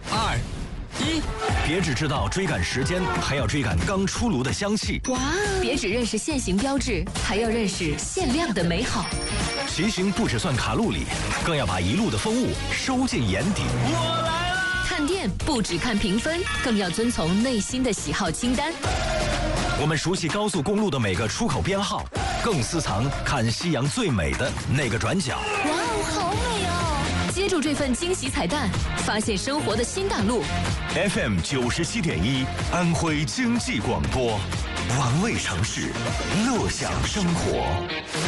2、1，别只知道追赶时间，还要追赶刚出炉的香气。 哇！别只认识现行标志，还要认识限量的美好。 骑行不只算卡路里，更要把一路的风物收进眼底。 我来了！ 看店不只看评分，更要遵从内心的喜好清单。 我们熟悉高速公路的每个出口编号，更私藏看夕阳最美的那个转角。 哇哦，好美哦！接住这份惊喜彩蛋，发现生活的新大陆。 FM 97.1，安徽经济广播，玩味城市，乐享生活。